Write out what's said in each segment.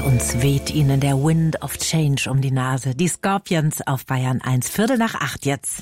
uns weht ihnen der Wind of Change um die Nase. Die Scorpions auf Bayern 1, 7:45 jetzt.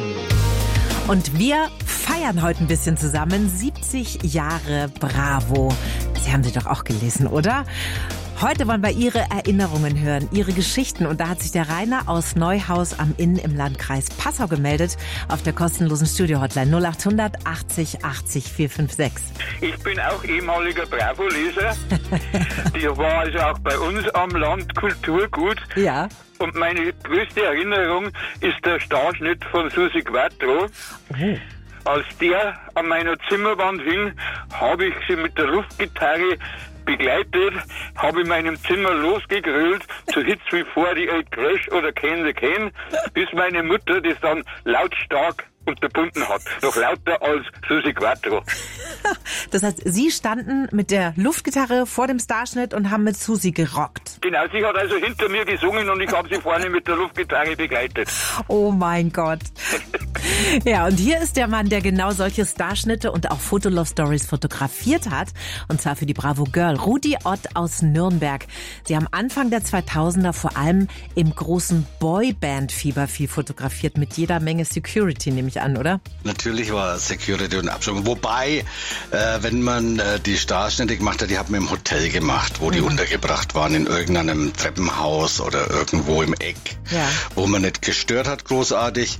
Und wir feiern heute ein bisschen zusammen 70 Jahre Bravo. Sie haben sie doch auch gelesen, oder? Heute wollen wir Ihre Erinnerungen hören, Ihre Geschichten. Und da hat sich der Rainer aus Neuhaus am Inn im Landkreis Passau gemeldet auf der kostenlosen Studio-Hotline 0800 80 80 456. Ich bin auch ehemaliger Bravo-Leser. Die war also auch bei uns am Land Kulturgut. Ja. Und meine größte Erinnerung ist der Starschnitt von Susi Quatro. Oh. Als der an meiner Zimmerwand hing, habe ich sie mit der Luftgitarre begleitet, habe in meinem Zimmer losgegrölt zu Hits wie 48 Crash oder Can the Can, bis meine Mutter das dann lautstark unterbunden hat. Noch lauter als Susi Quatro. Das heißt, Sie standen mit der Luftgitarre vor dem Starschnitt und haben mit Susi gerockt. Genau, sie hat also hinter mir gesungen und ich habe sie vorne mit der Luftgitarre begleitet. Oh mein Gott. Ja, und hier ist der Mann, der genau solche Starschnitte und auch Fotolove-Stories fotografiert hat. Und zwar für die Bravo Girl, Rudi Ott aus Nürnberg. Sie haben Anfang der 2000er vor allem im großen Boyband-Fieber viel fotografiert, mit jeder Menge Security, nehme ich an, oder? Natürlich war Security und Abschirmung. Wobei, wenn man die Starschnitte gemacht hat, die hat man im Hotel gemacht, wo die untergebracht waren, in irgendeinem Treppenhaus oder irgendwo im Eck, wo man nicht gestört hat, großartig.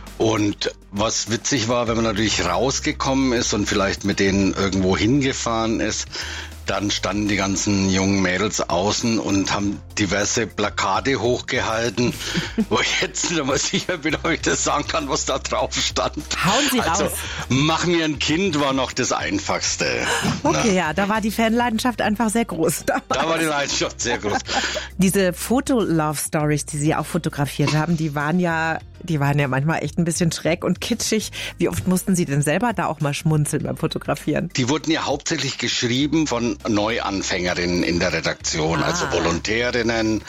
Und was witzig war, wenn man natürlich rausgekommen ist und vielleicht mit denen irgendwo hingefahren ist, dann standen die ganzen jungen Mädels außen und haben diverse Plakate hochgehalten, wo ich jetzt nicht mal sicher bin, ob ich das sagen kann, was da drauf stand. Hauen Sie raus. Mach mir ein Kind war noch das Einfachste. Okay, ja, da war die Fanleidenschaft einfach sehr groß. Da war die Leidenschaft sehr groß. Diese Foto-Love-Stories, die Sie auch fotografiert haben, die waren ja manchmal echt ein bisschen schräg und kitschig. Wie oft mussten Sie denn selber da auch mal schmunzeln beim Fotografieren? Die wurden ja hauptsächlich geschrieben von Neuanfängerinnen in der Redaktion, also Volontärinnen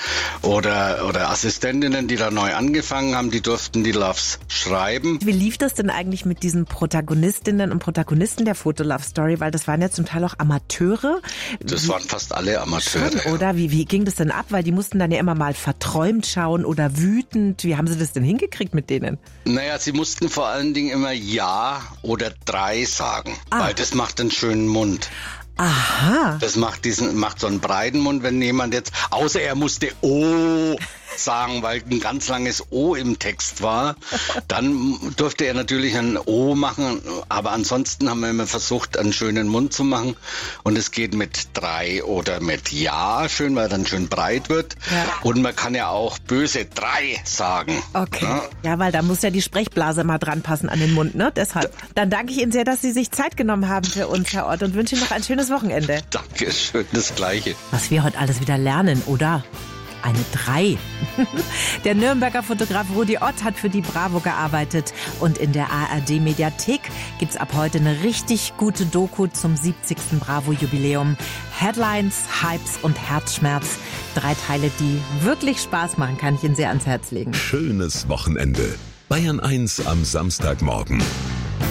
oder Assistentinnen, die da neu angefangen haben, die durften die Loves schreiben. Wie lief das denn eigentlich mit diesen Protagonistinnen und Protagonisten der Foto-Love-Story? Weil das waren ja zum Teil auch Amateure. Das waren fast alle Amateure. Schon, oder? Wie ging das denn ab? Weil die mussten dann ja immer mal verträumt schauen oder wütend. Wie haben Sie das denn hingekriegt mit denen? Naja, sie mussten vor allen Dingen immer Ja oder 3 sagen, weil das macht einen schönen Mund. Aha. Das macht so einen breiten Mund, wenn jemand jetzt, außer er musste O sagen, weil ein ganz langes O im Text war, dann durfte er natürlich ein O machen, aber ansonsten haben wir immer versucht, einen schönen Mund zu machen und es geht mit 3 oder mit Ja schön, weil er dann schön breit wird und man kann ja auch böse 3 sagen. Okay, ja, weil da muss ja die Sprechblase mal dran passen an den Mund, ne? Deshalb. Dann danke ich Ihnen sehr, dass Sie sich Zeit genommen haben für uns, Herr Ott, und wünsche Ihnen noch ein schönes Wochenende. Dankeschön, das Gleiche. Was wir heute alles wieder lernen, oder? Eine 3. Der Nürnberger Fotograf Rudi Ott hat für die Bravo gearbeitet und in der ARD-Mediathek gibt's ab heute eine richtig gute Doku zum 70. Bravo-Jubiläum. Headlines, Hypes und Herzschmerz. 3 Teile, die wirklich Spaß machen, kann ich Ihnen sehr ans Herz legen. Schönes Wochenende. Bayern 1 am Samstagmorgen.